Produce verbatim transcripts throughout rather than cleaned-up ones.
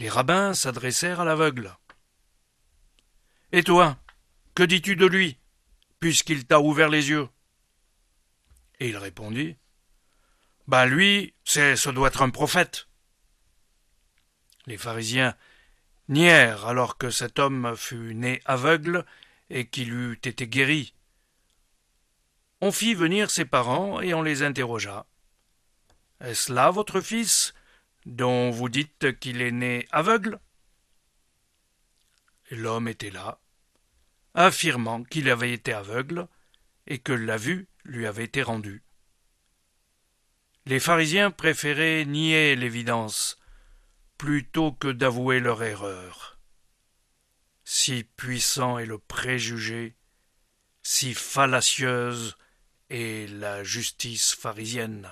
Les rabbins s'adressèrent à l'aveugle. « Et toi, que dis-tu de lui, puisqu'il t'a ouvert les yeux ?» Et il répondit, « Ben lui, c'est, ce doit être un prophète. » Les pharisiens nièrent alors que cet homme fut né aveugle et qu'il eût été guéri. On fit venir ses parents et on les interrogea. « Est-ce là votre fils, dont vous dites qu'il est né aveugle ?» L'homme était là, affirmant qu'il avait été aveugle et que la vue lui avait été rendue. Les pharisiens préféraient nier l'évidence plutôt que d'avouer leur erreur. Si puissant est le préjugé, si fallacieuse est la justice pharisienne.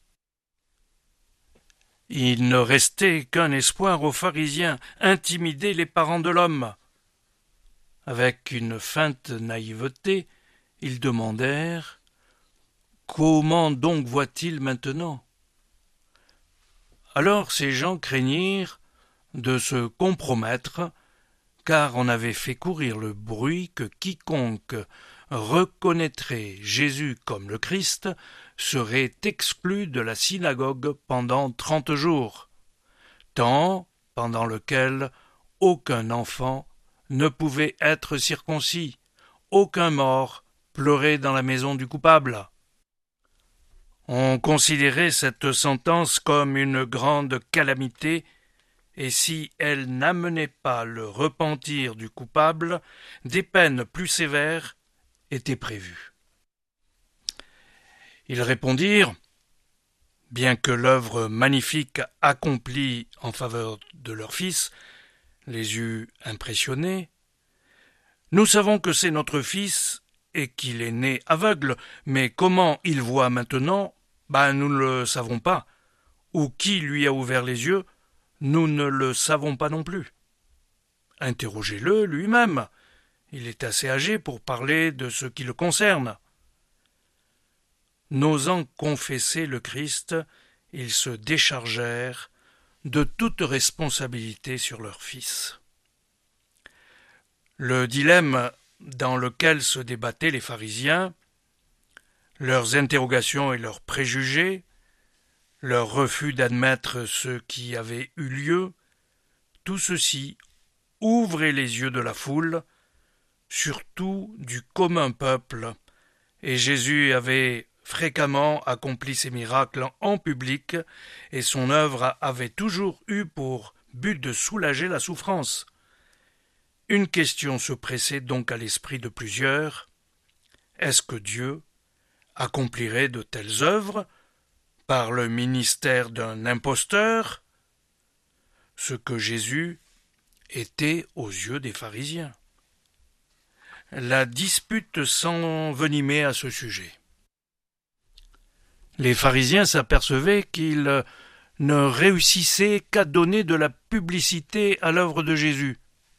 Il ne restait qu'un espoir aux pharisiens, intimider les parents de l'homme. Avec une feinte naïveté, ils demandèrent « Comment donc voit-il maintenant ?» Alors ces gens craignirent de se compromettre, car on avait fait courir le bruit que quiconque reconnaîtrait Jésus comme le Christ serait exclu de la synagogue pendant trente jours, temps pendant lequel aucun enfant ne pouvait être circoncis, aucun mort pleurait dans la maison du coupable. On considérait cette sentence comme une grande calamité, et si elle n'amenait pas le repentir du coupable, des peines plus sévères étaient prévues. Ils répondirent, bien que l'œuvre magnifique accomplie en faveur de leur fils les eût impressionnés, « Nous savons que c'est notre fils et qu'il est né aveugle, mais comment il voit maintenant, ben nous ne le savons pas, ou qui lui a ouvert les yeux, nous ne le savons pas non plus. Interrogez-le lui-même, il est assez âgé pour parler de ce qui le concerne. » N'osant confesser le Christ, ils se déchargèrent de toute responsabilité sur leur fils. Le dilemme dans lequel se débattaient les pharisiens, leurs interrogations et leurs préjugés, leur refus d'admettre ce qui avait eu lieu, tout ceci ouvrait les yeux de la foule, surtout du commun peuple, et Jésus avait fréquemment accompli ses miracles en public, et son œuvre avait toujours eu pour but de soulager la souffrance. Une question se pressait donc à l'esprit de plusieurs. Est-ce que Dieu accomplirait de telles œuvres par le ministère d'un imposteur, ce que Jésus était aux yeux des pharisiens? La dispute s'envenimait à ce sujet. Les pharisiens s'apercevaient qu'ils ne réussissaient qu'à donner de la publicité à l'œuvre de Jésus.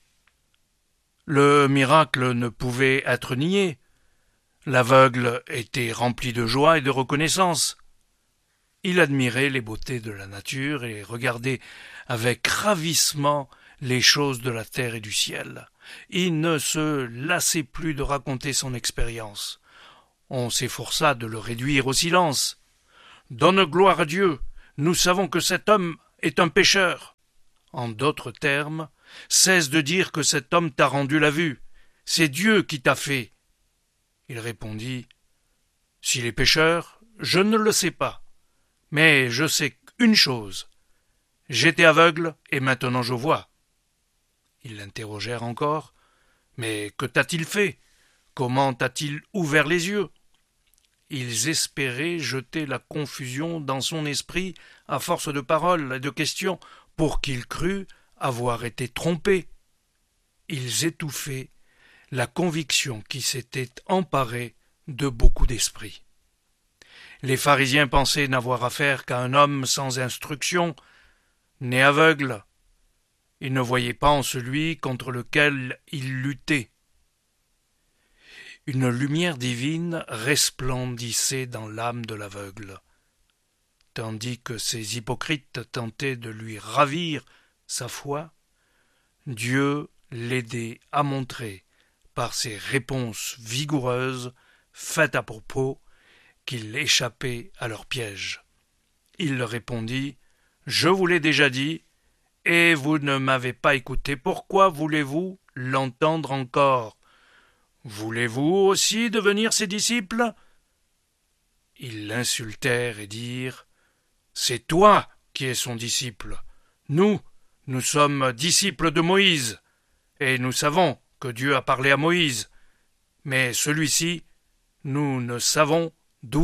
Le miracle ne pouvait être nié. L'aveugle était rempli de joie et de reconnaissance. Il admirait les beautés de la nature et regardait avec ravissement les choses de la terre et du ciel. Il ne se lassait plus de raconter son expérience. On s'efforça de le réduire au silence. « Donne gloire à Dieu, nous savons que cet homme est un pécheur. » En d'autres termes, cesse de dire que cet homme t'a rendu la vue. C'est Dieu qui t'a fait. Il répondit, « S'il est pécheur, je ne le sais pas. Mais je sais une chose. J'étais aveugle et maintenant je vois. » Ils l'interrogèrent encore. « Mais que t'a-t-il fait? Comment t'a-t-il ouvert les yeux ?» Ils espéraient jeter la confusion dans son esprit à force de paroles et de questions pour qu'il crût avoir été trompé. Ils étouffaient la conviction qui s'était emparée de beaucoup d'esprits. Les pharisiens pensaient n'avoir affaire qu'à un homme sans instruction, né aveugle. Ils ne voyaient pas en celui contre lequel ils luttaient. Une lumière divine resplendissait dans l'âme de l'aveugle, tandis que ces hypocrites tentaient de lui ravir sa foi, Dieu l'aidait à montrer, par ses réponses vigoureuses, faites à propos, qu'il échappait à leur piège. Il leur répondit « Je vous l'ai déjà dit, et vous ne m'avez pas écouté. Pourquoi voulez-vous l'entendre encore? Voulez-vous aussi devenir ses disciples ?» Ils l'insultèrent et dirent « C'est toi qui es son disciple. Nous, nous sommes disciples de Moïse, et nous savons que Dieu a parlé à Moïse. Mais celui-ci, nous ne savons d'où il est. »